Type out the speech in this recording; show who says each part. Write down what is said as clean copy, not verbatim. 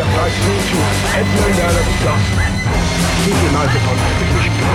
Speaker 1: applies to Edmund Earl of Gloucester. He united on British